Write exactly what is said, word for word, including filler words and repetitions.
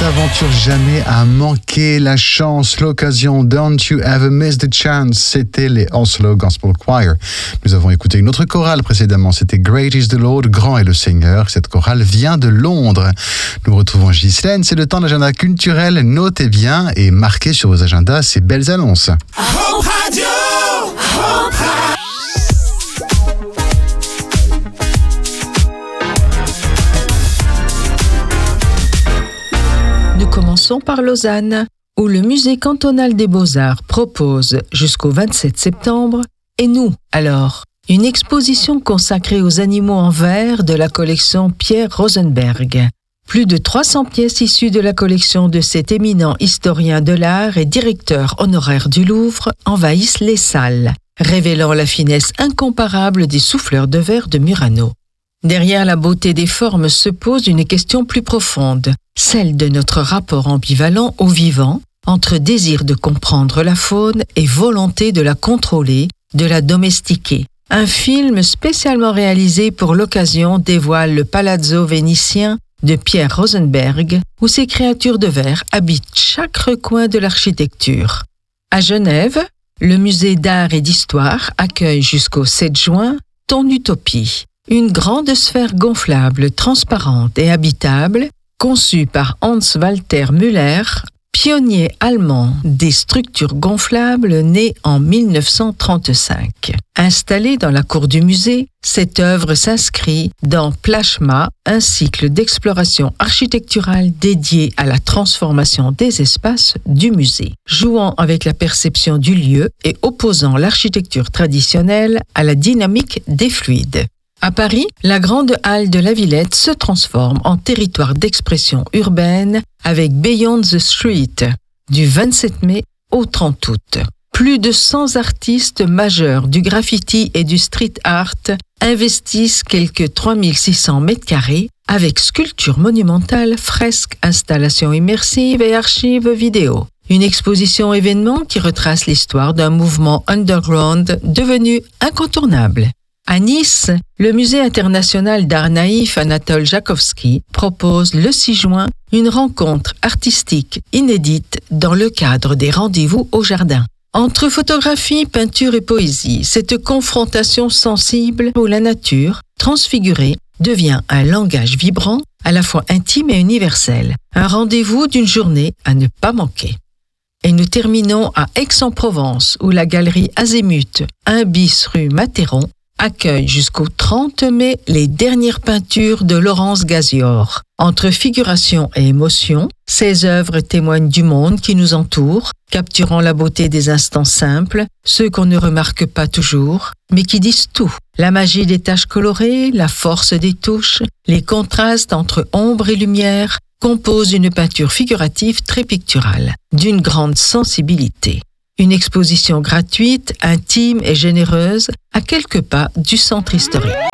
Cette aventure jamais à manquer la chance, l'occasion. Don't you ever miss the chance. C'était les Oslo Gospel Choir. Nous avons écouté une autre chorale précédemment. C'était Great is the Lord, grand est le Seigneur. Cette chorale vient de Londres. Nous retrouvons Ghislaine. C'est le temps de l'agenda culturel. Notez bien et marquez sur vos agendas ces belles annonces. Hope Radio, Hope Radio. Nous commençons par Lausanne, où le musée cantonal des Beaux-Arts propose jusqu'au vingt-sept septembre, et nous, alors, une exposition consacrée aux animaux en verre de la collection Pierre Rosenberg. Plus de trois cents pièces issues de la collection de cet éminent historien de l'art et directeur honoraire du Louvre envahissent les salles, révélant la finesse incomparable des souffleurs de verre de Murano. Derrière la beauté des formes se pose une question plus profonde, celle de notre rapport ambivalent au vivant, entre désir de comprendre la faune et volonté de la contrôler, de la domestiquer. Un film spécialement réalisé pour l'occasion dévoile le palazzo vénitien de Pierre Rosenberg, où ces créatures de verre habitent chaque recoin de l'architecture. À Genève, le musée d'art et d'histoire accueille jusqu'au sept juin Ton Utopie, une grande sphère gonflable, transparente et habitable, conçue par Hans Walter Müller, pionnier allemand des structures gonflables né en mille neuf cent trente-cinq. Installée dans la cour du musée, cette œuvre s'inscrit dans Plasma, un cycle d'exploration architecturale dédié à la transformation des espaces du musée, jouant avec la perception du lieu et opposant l'architecture traditionnelle à la dynamique des fluides. À Paris, la grande halle de la Villette se transforme en territoire d'expression urbaine avec Beyond the Street, du vingt-sept mai au trente août. Plus de cent artistes majeurs du graffiti et du street art investissent quelques trois mille six cents mètres carrés avec sculptures monumentales, fresques, installations immersives et archives vidéo. Une exposition événement qui retrace l'histoire d'un mouvement underground devenu incontournable. À Nice, le musée international d'art naïf Anatole Jakovski propose le six juin une rencontre artistique inédite dans le cadre des rendez-vous au jardin. Entre photographie, peinture et poésie, cette confrontation sensible où la nature, transfigurée, devient un langage vibrant, à la fois intime et universel. Un rendez-vous d'une journée à ne pas manquer. Et nous terminons à Aix-en-Provence, où la galerie Azémut, un bis rue Matheron, accueille jusqu'au trente mai les dernières peintures de Laurence Gazior. Entre figuration et émotion, ces œuvres témoignent du monde qui nous entoure, capturant la beauté des instants simples, ceux qu'on ne remarque pas toujours, mais qui disent tout. La magie des taches colorées, la force des touches, les contrastes entre ombre et lumière composent une peinture figurative très picturale, d'une grande sensibilité. Une exposition gratuite, intime et généreuse à quelques pas du centre historique.